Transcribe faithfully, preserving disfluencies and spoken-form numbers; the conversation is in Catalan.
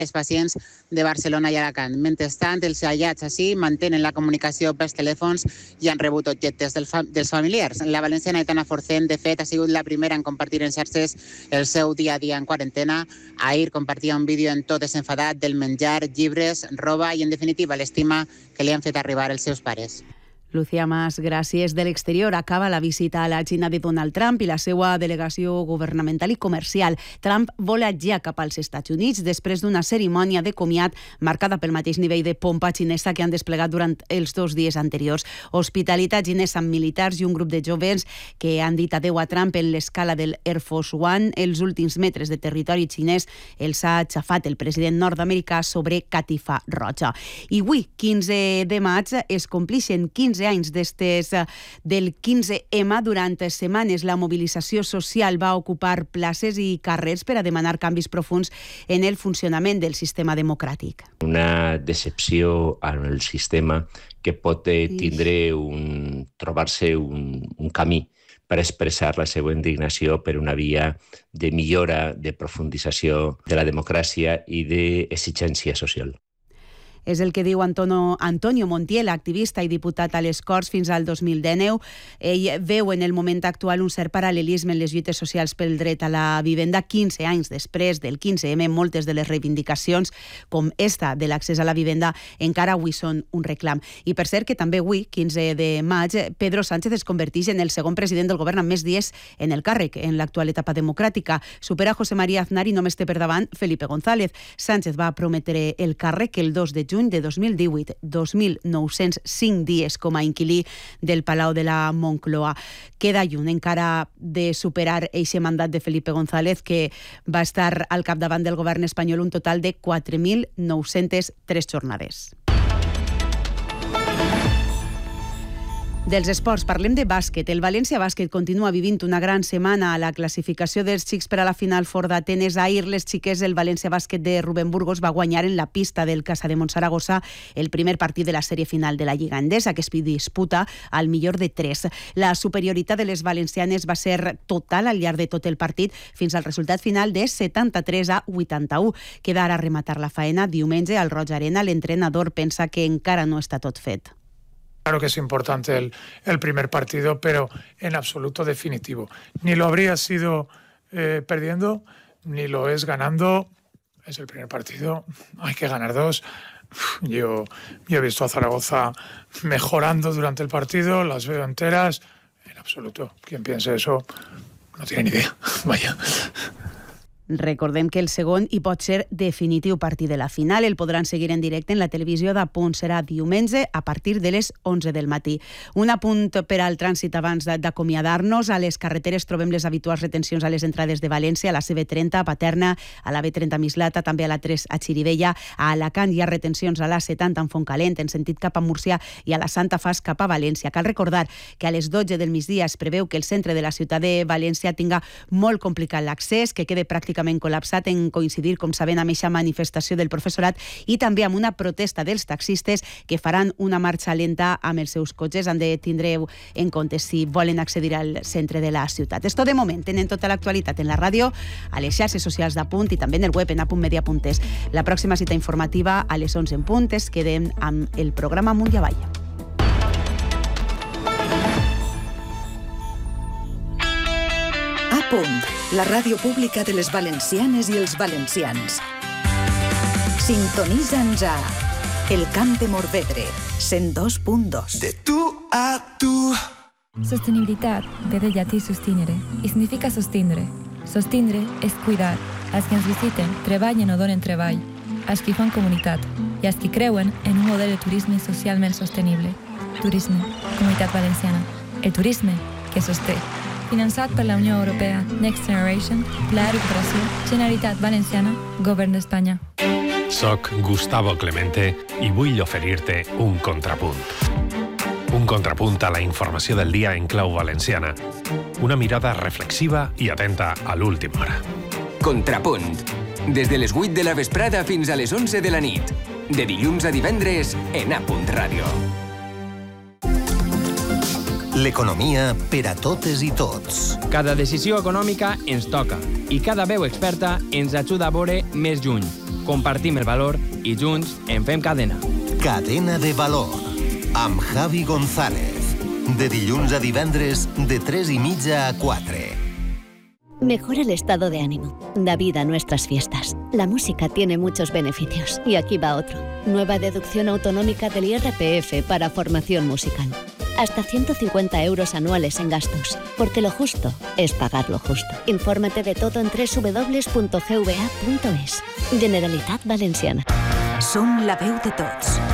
els pacients de Barcelona i Alacant. Mentrestant, els alleats així mantenen la comunicació pels telèfons i han rebut objectes del fa dels familiars. La valenciana Aitana Forcén, de fet, ha sigut la primera en compartir en xarxes el seu dia a dia en quarantena. Ahir compartia un vídeo en to desenfadat del menjar, llibres, roba i, en definitiva, l'estima que li han fet arribar els seus pares. Lucía Mas, gràcies. De l'exterior acaba la visita a la Xina de Donald Trump i la seva delegació governamental i comercial. Trump vola ja cap als Estats Units després d'una cerimònia de comiat marcada pel mateix nivell de pompa xinesa que han desplegat durant els dos dies anteriors. Hospitalitat xinesa amb militars i un grup de joves que han dit adeu a Trump en l'escala del Air Force One. Els últims metres de territori xinès els ha aixafat el president nord-americà sobre catifa roja. I avui, quinze de maig, es complixen quinze anys d'estes del quinze ema. Durant setmanes la mobilització social va ocupar places i carrers per a demanar canvis profuns en el funcionament del sistema democràtic. Una decepció en el sistema que pot tindre un, trobar-se un, un camí per expressar la seva indignació per una via de millora, de profundització de la democràcia i d'exigència social. És el que diu Antonio, Antonio Montiel, activista i diputat a les Corts fins al dos mil dinou. Ell veu en el moment actual un cert paral·lelisme en les lluites socials pel dret a la vivenda. quinze anys després del quinze ema, moltes de les reivindicacions, com esta de l'accés a la vivenda, encara avui són un reclam. I per cert que també avui, quinze de maig, Pedro Sánchez es converteix en el segon president del govern amb més dies en el càrrec en l'actual etapa democràtica. Supera José María Aznar i només té per davant Felipe González. Sánchez va prometre el càrrec el dos de juny de dos mil divuit, dos mil nou-cents cinc dies com a inquilí del Palau de la Moncloa. Queda lluny encara de superar eixe mandat de Felipe González, que va estar al capdavant del govern espanyol un total de quatre mil nou-centes tres jornades. Dels esports, parlem de bàsquet. El València Bàsquet continua vivint una gran setmana a la classificació dels xics per a la final Ford d'Atenes. Ahir les xiques del València Bàsquet de Rubén Burgos va guanyar en la pista del Casademont Saragossa el primer partit de la sèrie final de la Lliga Endesa, que es disputa al millor de tres. La superioritat de les valencianes va ser total al llarg de tot el partit, fins al resultat final de setanta-tres a vuitanta-u. Queda ara rematar la faena. Diumenge al Roig Arena l'entrenador pensa que encara no està tot fet. Claro que es importante el, el primer partido, pero en absoluto definitivo. Ni lo habría sido eh, perdiendo, ni lo es ganando. Es el primer partido, hay que ganar dos. Yo, yo he visto a Zaragoza mejorando durante el partido, las veo enteras. En absoluto, quien piense eso no tiene ni idea. Vaya. Recordem que el segon i pot ser definitiu partit de la final el podran seguir en directe en la televisió d'Apunt. Serà diumenge a partir de les onze del matí. Un apunt per al trànsit abans d'acomiadar-nos. A les carreteres trobem les habituals retencions a les entrades de València, a la C B trenta a Paterna, a la B trenta a Mislata, també a la tres a Xirivella. A Alacant hi ha retencions a la setanta en Fontcalent, en sentit cap a Múrcia, i a la Santa Fas cap a València. Cal recordar que a les dotze del migdia es preveu que el centre de la ciutat de València tinga molt complicat l'accés, que quede pràcticament col·lapsat en coincidir, com saben, amb aquesta manifestació del professorat i també amb una protesta dels taxistes que faran una marxa lenta amb els seus cotxes. Han de tindre en compte si volen accedir al centre de la ciutat. Esto de moment. Tenen tota l'actualitat en la ràdio, a les xarxes socials d'Apunt i també en el web en apunt media punt es. La pròxima cita informativa a les onze en punt. Es quedem amb el programa Amunt i Avall. Punt, la ràdio pública de les valencianes i els valencians. Sintonitza'ns a El Camp de Morvedre, cent dos punt dos. De tu a tu. Sostenibilitat ve del llatí sustinere i significa sostindre. Sostindre és cuidar. Els que ens visiten treballen o donen treball, els que fan comunitat i els que creuen en un model de turisme socialment sostenible. Turisme, Comunitat Valenciana. El turisme que sosté. Finançat per la Unió Europea, Next Generation, Pla de Recuperació, Generalitat Valenciana, Govern d'Espanya. Soc Gustavo Clemente i vull oferir-te un contrapunt. Un contrapunt a la informació del dia en clau valenciana. Una mirada reflexiva i atenta a l'última hora. Contrapunt. Des de les vuit de la vesprada fins a les onze de la nit. De dilluns a divendres en Apunt Ràdio. L'economia per a totes i tots. Cada decisió econòmica ens toca i cada veu experta ens ajuda a veure més lluny. compartim el valor i junts en fem cadena. Cadena de valor, amb Javi González. De dilluns a divendres, de tres y mitja a quatre. Mejora el estado de ánimo, da vida a nuestras fiestas. La música tiene muchos beneficios y aquí va otro. Nueva deducción autonómica del I R P F para formación musical. Hasta ciento cincuenta euros anuales en gastos, porque lo justo es pagar lo justo. Infórmate de todo en doble u doble u doble u punto g v a punto es. Generalitat Valenciana. Som la veu de tots.